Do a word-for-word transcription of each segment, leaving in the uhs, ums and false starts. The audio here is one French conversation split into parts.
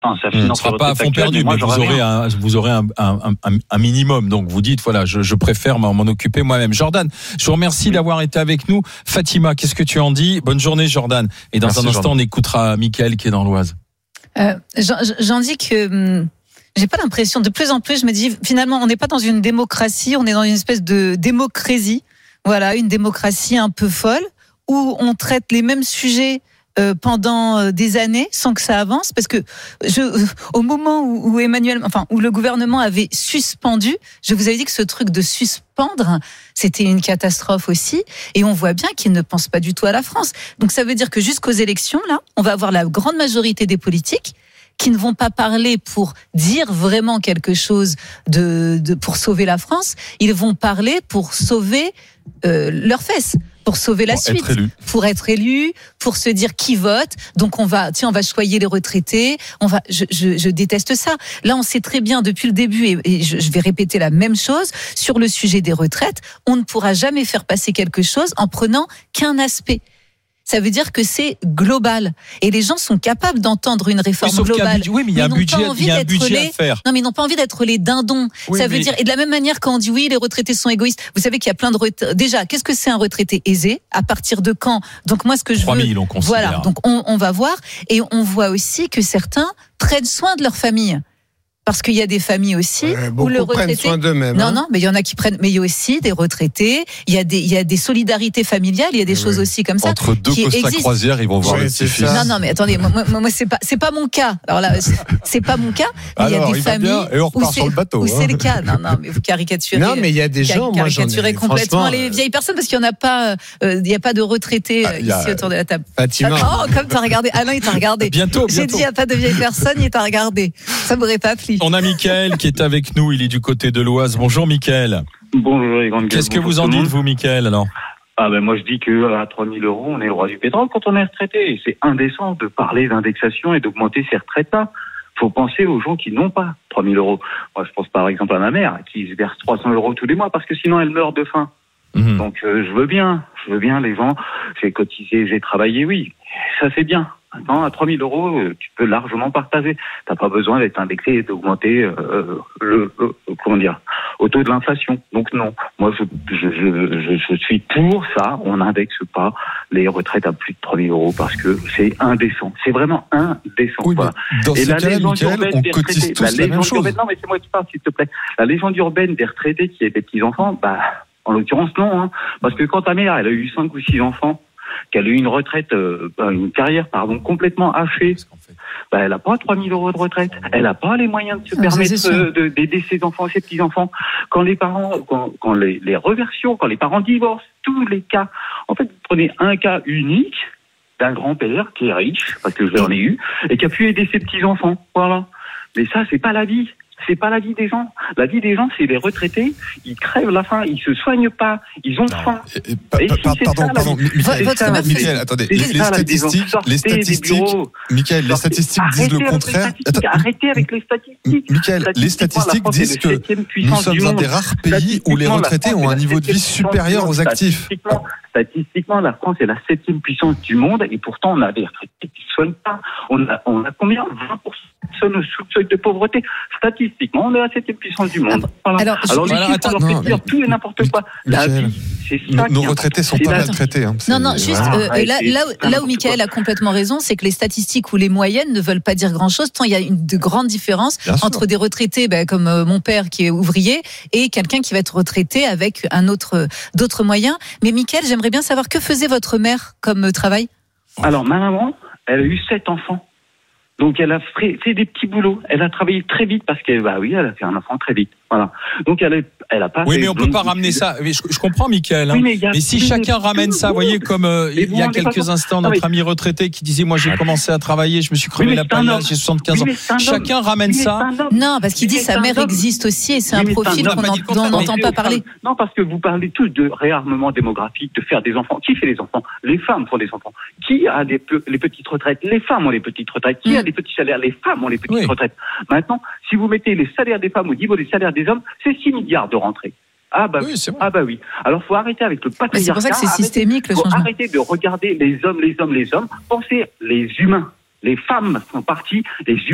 Non, ça ne sera pas à fond perdu, mais vous aurez, un, vous aurez un, un, un, un minimum. Donc vous dites, voilà, je, je préfère m'en occuper moi-même. Jordan, je vous remercie oui. d'avoir été avec nous. Fatima, qu'est-ce que tu en dis ? Bonne journée, Jordan. Et dans Merci, un instant, Jordan. On écoutera Mickaël qui est dans l'Oise. Euh, j'en, j'en dis que hum, j'ai pas l'impression, de plus en plus, je me dis, finalement, on n'est pas dans une démocratie, on est dans une espèce de démocratie. Voilà, une démocratie un peu folle, où on traite les mêmes sujets Euh, pendant euh, des années sans que ça avance, parce que je, euh, au moment où, où Emmanuel, enfin où le gouvernement avait suspendu, je vous avais dit que ce truc de suspendre, c'était une catastrophe aussi, et on voit bien qu'ils ne pensent pas du tout à la France. Donc ça veut dire que jusqu'aux élections, là, on va avoir la grande majorité des politiques qui ne vont pas parler pour dire vraiment quelque chose de, de pour sauver la France, ils vont parler pour sauver euh, leurs fesses. Pour sauver la pour suite, être pour être élu, pour se dire qui vote. Donc on va, tiens, on va choyer les retraités. On va, je, je, je déteste ça. Là, on sait très bien depuis le début, et, et je, je vais répéter la même chose sur le sujet des retraites. On ne pourra jamais faire passer quelque chose en prenant qu'un aspect. Ça veut dire que c'est global. Et les gens sont capables d'entendre une réforme oui, globale. Budget, oui, mais il y a un budget, il y a un budget les, à faire. Non, mais ils n'ont pas envie d'être les dindons. Oui, ça veut mais... dire, et de la même manière, quand on dit oui, les retraités sont égoïstes, vous savez qu'il y a plein de retraités. Déjà, qu'est-ce que c'est un retraité aisé? À partir de quand? Donc, moi, ce que je trois mille, veux. on considère. Voilà. Donc, on, on va voir. Et on voit aussi que certains prennent soin de leur famille. Parce qu'il y a des familles aussi ouais, où le retraité prennent soin d'eux-mêmes. Non, hein. non, mais il y en a qui prennent. Mais il y a aussi des retraités. Il y a des, il y a des solidarités familiales. Il y a des oui. choses aussi comme ça. Entre deux Costa Croisière, ils vont voir ouais, le petit-fils. Non, non, mais attendez, moi, moi, moi, c'est pas, c'est pas mon cas. Alors là, c'est pas mon cas. Mais il y a des il familles et on repart sur le bateau, où hein. c'est le cas. Non, non, mais vous caricaturez. Non, mais il y a des gens, moi, j'en ai, complètement les vieilles personnes parce qu'il y en a pas. Il y a pas de retraités ah, ici a... autour de la table. Fatima. Oh, comme t'as regardé. Alain, il t'a regardé. Bientôt, J'ai dit il y a pas de vieilles personnes, il t'a regardé. Ça m'aurait pas plu. On a Mickaël qui est avec nous, il est du côté de l'Oise. Bonjour Mickaël. Bonjour les grandes Qu'est-ce que vous en dites vous Mickaël alors? Ah ben moi je dis que à trois mille euros on est le roi du pétrole quand on est retraité. C'est indécent de parler d'indexation et d'augmenter ces retraites-là. Faut penser aux gens qui n'ont pas trois mille euros. Moi je pense par exemple à ma mère qui se verse trois cents euros tous les mois parce que sinon elle meurt de faim. Mmh. Donc euh, je veux bien, je veux bien les gens. J'ai cotisé, j'ai travaillé, oui, ça c'est bien. Maintenant, à trois mille euros, tu peux largement partager. T'as pas besoin d'être indexé et d'augmenter euh, le, le comment dire au taux de l'inflation. Donc non, moi je je, je je suis pour ça. On n'indexe pas les retraites à plus de trois mille euros parce que c'est indécent. C'est vraiment indécent. Oui, voilà. Dans et ce la cas-là, Mickaël, on cotise tous la, la même chose. Non, mais c'est moi qui parle, s'il te plaît. La légende urbaine des retraités qui étaient petits enfants, bah en l'occurrence non, hein, parce que quand ta mère elle a eu cinq ou six enfants, qu'elle a eu une retraite, euh, une carrière, pardon, complètement hachée, bah, elle n'a pas trois mille euros de retraite. Elle n'a pas les moyens de se ah, permettre euh, de, d'aider ses enfants et ses petits-enfants. Quand les parents, quand, quand les, les reversions, quand les parents divorcent, tous les cas, en fait, vous prenez un cas unique d'un grand-père qui est riche, parce que j'en ai eu, et qui a pu aider ses petits-enfants. Voilà. Mais ça, c'est pas la vie. C'est pas la vie des gens. La vie des gens, c'est les retraités. Ils crèvent la faim. Ils se soignent pas. Ils ont faim. Et, et, pa, pa, pa, pardon, ça, pardon, Mickaël, Mickaël, attendez. Les, les statistiques, les statistiques, Mickaël, les statistiques disent le contraire. Arrêtez avec les statistiques. Mickaël, les statistiques disent que nous sommes un des rares pays où les retraités ont un niveau de vie supérieur aux actifs. Statistiquement, la France est la septième puissance du monde et pourtant on a des retraités qui ne soignent pas. On a, on a combien? vingt pour cent de personnes sous le seuil de pauvreté. Statistiquement, on est la septième puissance du monde. Voilà. Alors, Alors les chiffres, on leur fait dire tout et n'importe quoi. La vie, c'est ça. Nos retraités sont pas maltraités. Hein. Non, non, juste euh, là, là, là où Mickaël a complètement raison, c'est que les statistiques ou les moyennes ne veulent pas dire grand-chose. Tant il y a une de grandes différences entre des retraités, ben, comme euh, mon père qui est ouvrier, et quelqu'un qui va être retraité avec un autre, d'autres moyens. Mais Mickaël, j'aimerais bien savoir que faisait votre mère comme travail. Alors ma maman, elle a eu sept enfants, donc elle a fait, fait des petits boulots. Elle a travaillé très vite parce que bah oui, elle a fait un enfant très vite. Voilà. Donc elle, est, elle a pas. Oui, mais on peut pas ramener ça. Je, je comprends, Mickaël. Hein. Oui, mais, a, mais si oui, chacun mais, ramène ça, vous voyez, comme euh, il y a quelques instants, notre ah, ami retraité qui disait, moi j'ai commencé à travailler, je me suis crevé oui, la paillasse, j'ai soixante-quinze oui, ans. Chacun ramène oui, ça. Non, parce qu'il dit sa mère existe aussi et c'est un profil qu'on n'entend pas parler. Non, parce que vous parlez tous de réarmement démographique, de faire des enfants. Qui fait les enfants? Les femmes font des enfants. Qui a les petites retraites? Les femmes ont les petites retraites. Qui a des petits salaires? Les femmes ont les petites retraites. Maintenant, si vous mettez les salaires des femmes au niveau des salaires des hommes, c'est six milliards de rentrée. Ah bah oui, ah bah oui. Alors faut arrêter avec le patriarcat. Mais c'est pour ça que c'est systémique le changement. Faut arrêter de regarder les hommes, les hommes, les hommes. Pensez les humains. Les femmes font partie des humains.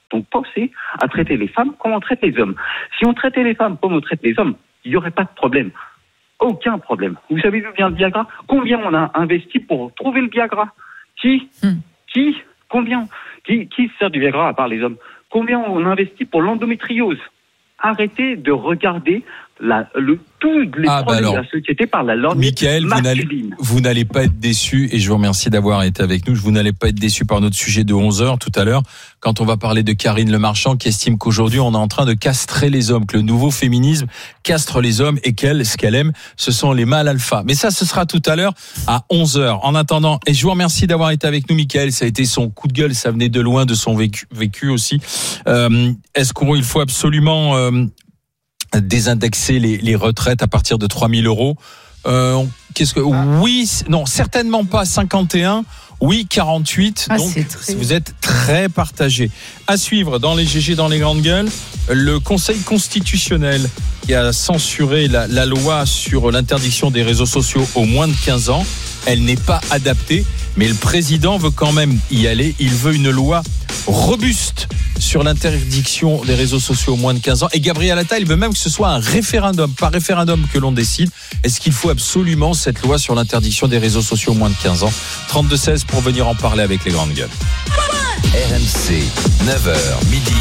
Donc pensez à traiter les femmes comme on traite les hommes. Si on traitait les femmes comme on traite les hommes, il n'y aurait pas de problème. Aucun problème. Vous savez d'où vient le Viagra ? Combien on a investi pour trouver le Viagra ? Qui hmm. Qui Combien qui, qui sert du Viagra à part les hommes ? Combien on investit pour l'endométriose ? Arrêtez de regarder la, le, tous les ah, problèmes bah alors, de la société par la langue Mickaël, masculine. Vous n'allez pas être déçu, et je vous remercie d'avoir été avec nous. Vous n'allez pas être déçu par notre sujet de onze heures tout à l'heure, quand on va parler de Karine Le Marchand, qui estime qu'aujourd'hui on est en train de castrer les hommes, que le nouveau féminisme castre les hommes et qu'elle, ce qu'elle aime, ce sont les mâles alpha. Mais ça, ce sera tout à l'heure à onze heures. En attendant, et je vous remercie d'avoir été avec nous, Mickaël. Ça a été son coup de gueule, ça venait de loin, de son vécu, vécu aussi. Euh, est-ce qu'il faut absolument euh, désindexer les, les retraites à partir de trois mille euros. Euh, qu'est-ce que, oui, non, certainement pas cinquante et un. Oui, quarante-huit. Ah, donc, très... vous êtes très partagé. À suivre dans les G G, dans les grandes gueules, le Conseil constitutionnel qui a censuré la, la loi sur l'interdiction des réseaux sociaux aux moins de quinze ans. Elle n'est pas adaptée, mais le président veut quand même y aller. Il veut une loi robuste sur l'interdiction des réseaux sociaux aux moins de quinze ans. Et Gabriel Attal, il veut même que ce soit un référendum, par référendum que l'on décide. Est-ce qu'il faut absolument cette loi sur l'interdiction des réseaux sociaux aux moins de quinze ans ? trente-deux seize pour venir en parler avec les grandes gueules. R M C, neuf heures midi,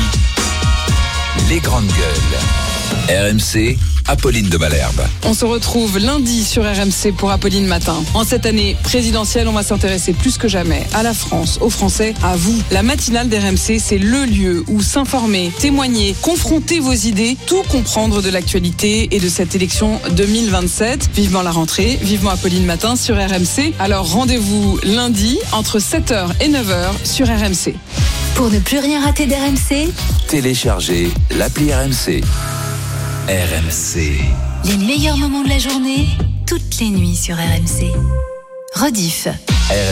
les grandes gueules. R M C, Apolline de Malherbe. On se retrouve lundi sur R M C pour Apolline Matin. En cette année présidentielle, on va s'intéresser plus que jamais à la France, aux Français, à vous. La matinale d'R M C, c'est le lieu où s'informer, témoigner, confronter vos idées, tout comprendre de l'actualité et de cette élection deux mille vingt-sept. Vivement la rentrée, vivement Apolline Matin sur R M C. Alors rendez-vous lundi entre sept heures et neuf heures sur R M C. Pour ne plus rien rater d'R M C, téléchargez l'appli R M C. R M C. Les meilleurs moments de la journée, toutes les nuits sur R M C. Rediff.